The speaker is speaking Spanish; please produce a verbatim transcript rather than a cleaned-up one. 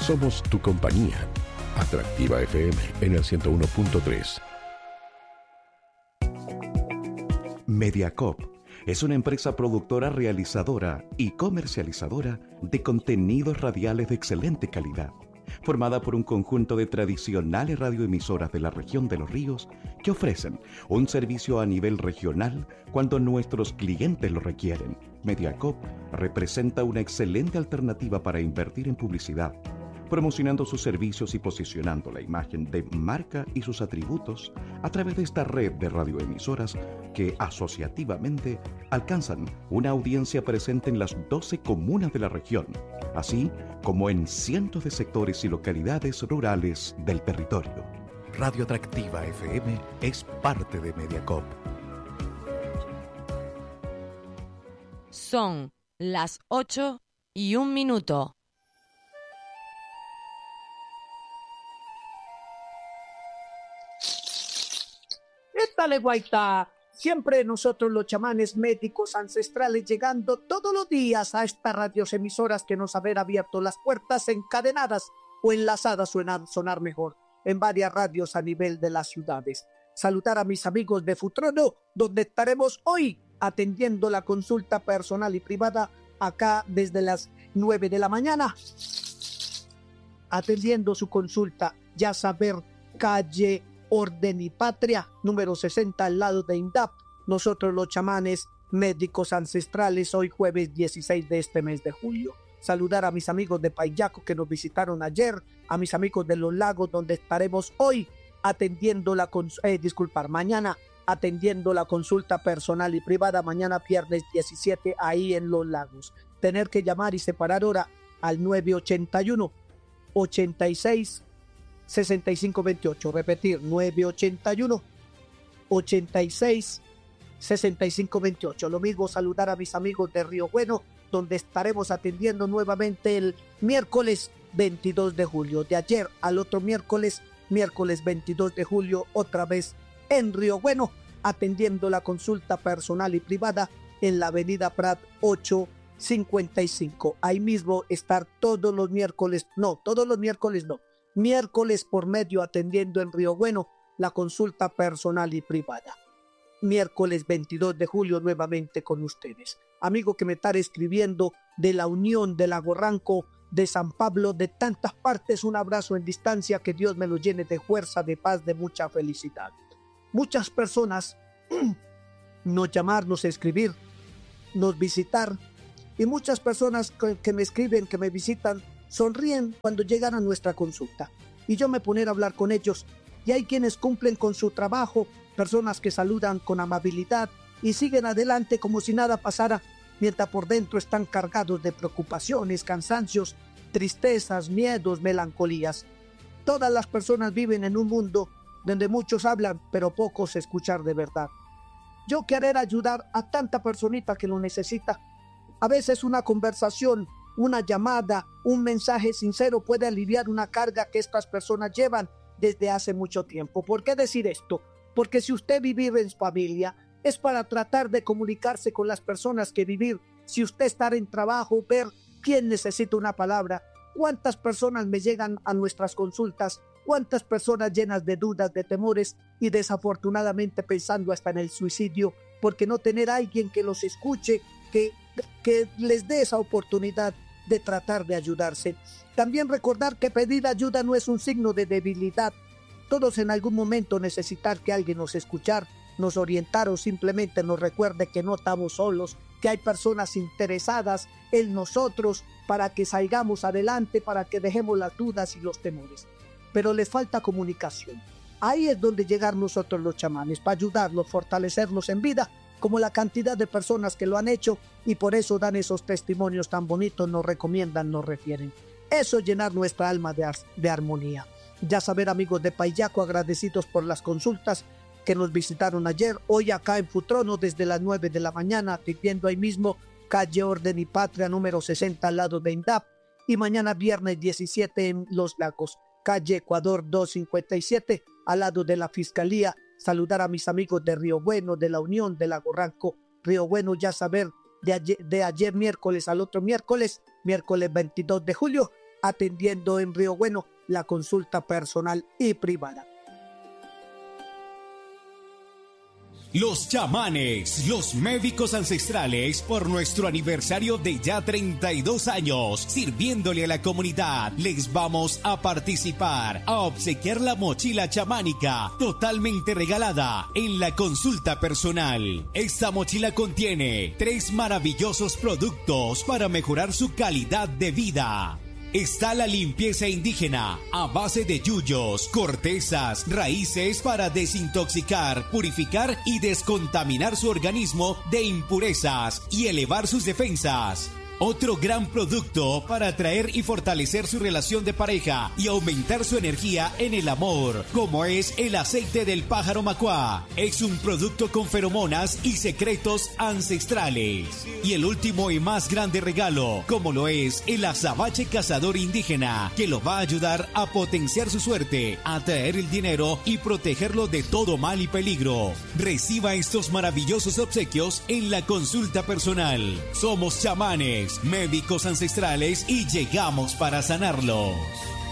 Somos tu compañía. Atractiva F M en el ciento uno punto tres. Mediacorp es una empresa productora, realizadora y comercializadora de contenidos radiales de excelente calidad, formada por un conjunto de tradicionales radioemisoras de la región de Los Ríos que ofrecen un servicio a nivel regional cuando nuestros clientes lo requieren. Mediacorp representa una excelente alternativa para invertir en publicidad, promocionando sus servicios y posicionando la imagen de marca y sus atributos a través de esta red de radioemisoras que asociativamente alcanzan una audiencia presente en las doce comunas de la región, así como en cientos de sectores y localidades rurales del territorio. Radio Atractiva F M es parte de Mediacorp. Son las ocho y un minuto. Dale, guaita. Siempre nosotros los chamanes médicos ancestrales llegando todos los días a estas radios emisoras que nos haber abierto las puertas encadenadas o enlazadas, suenan, sonar mejor, en varias radios a nivel de las ciudades. Saludar a mis amigos de Futrono, donde estaremos hoy atendiendo la consulta personal y privada acá desde las nueve de la mañana. Atendiendo su consulta, ya saber, calle Orden y Patria, número sesenta, al lado de INDAP. Nosotros los chamanes médicos ancestrales, hoy jueves dieciséis de este mes de julio. Saludar a mis amigos de Payaco que nos visitaron ayer, a mis amigos de Los Lagos, donde estaremos hoy atendiendo la cons- eh, disculpar, mañana atendiendo la consulta personal y privada, mañana viernes diecisiete, ahí en Los Lagos. Tener que llamar y separar hora al nueve ochenta y uno, ochenta y seis, sesenta y cinco veintiocho, repetir, nueve ochenta y uno, ochenta y seis, sesenta y cinco veintiocho. Lo mismo saludar a mis amigos de Río Bueno, donde estaremos atendiendo nuevamente el miércoles veintidós de julio. De ayer al otro miércoles, miércoles veintidós de julio, otra vez en Río Bueno, atendiendo la consulta personal y privada en la avenida Prat ochocientos cincuenta y cinco. Ahí mismo estar todos los miércoles, no, todos los miércoles no, miércoles por medio atendiendo en Río Bueno la consulta personal y privada. Miércoles veintidós de julio nuevamente con ustedes. Amigo que me está escribiendo de la Unión, de Lago Ranco, de San Pablo, de tantas partes, un abrazo en distancia, que Dios me lo llene de fuerza, de paz, de mucha felicidad. Muchas personas nos llamar, nos escribir, nos visitar, y muchas personas que, que me escriben, que me visitan, sonríen cuando llegan a nuestra consulta. Y yo me poner a hablar con ellos, y hay quienes cumplen con su trabajo, personas que saludan con amabilidad y siguen adelante como si nada pasara, mientras por dentro están cargados de preocupaciones, cansancios, tristezas, miedos, melancolías. Todas las personas viven en un mundo donde muchos hablan, pero pocos escuchar de verdad. Yo querer ayudar a tanta personita que lo necesita. A veces una conversación, una llamada, un mensaje sincero puede aliviar una carga que estas personas llevan desde hace mucho tiempo. ¿Por qué decir esto? Porque si usted vive en familia, es para tratar de comunicarse con las personas que vivir. Si usted está en trabajo, ver quién necesita una palabra, cuántas personas me llegan a nuestras consultas, cuántas personas llenas de dudas, de temores y desafortunadamente pensando hasta en el suicidio, porque no tener a alguien que los escuche, que, que les dé esa oportunidad de tratar de ayudarse. También recordar que pedir ayuda no es un signo de debilidad. Todos en algún momento necesitar que alguien nos escuchar, nos orientar o simplemente nos recuerde que no estamos solos, que hay personas interesadas en nosotros para que salgamos adelante, para que dejemos las dudas y los temores. Pero les falta comunicación. Ahí es donde llegar nosotros los chamanes, para ayudarlos, fortalecerlos en vida, como la cantidad de personas que lo han hecho y por eso dan esos testimonios tan bonitos, nos recomiendan, nos refieren. Eso es llenar nuestra alma de, ar- de armonía. Ya saber, amigos de Payaco, agradecidos por las consultas que nos visitaron ayer, hoy acá en Futrono desde las nueve de la mañana, atendiendo ahí mismo calle Orden y Patria número sesenta al lado de INDAP, y mañana viernes diecisiete en Los Lagos, calle Ecuador doscientos cincuenta y siete al lado de la Fiscalía. Saludar a mis amigos de Río Bueno, de la Unión, de Lago Ranco. Río Bueno, ya saber, de ayer, de ayer miércoles al otro miércoles, miércoles veintidós de julio, atendiendo en Río Bueno la consulta personal y privada. Los chamanes, los médicos ancestrales, por nuestro aniversario de ya treinta y dos años, sirviéndole a la comunidad, les vamos a participar, a obsequiar la mochila chamánica, totalmente regalada, en la consulta personal. Esta mochila contiene tres maravillosos productos para mejorar su calidad de vida. Está la limpieza indígena a base de yuyos, cortezas, raíces para desintoxicar, purificar y descontaminar su organismo de impurezas y elevar sus defensas. Otro gran producto para atraer y fortalecer su relación de pareja y aumentar su energía en el amor, como es el aceite del pájaro macuá. Es un producto con feromonas y secretos ancestrales. Y el último y más grande regalo, como lo es el azabache cazador indígena, que lo va a ayudar a potenciar su suerte, atraer el dinero y protegerlo de todo mal y peligro. Reciba estos maravillosos obsequios en la consulta personal. Somos chamanes, médicos ancestrales y llegamos para sanarlos.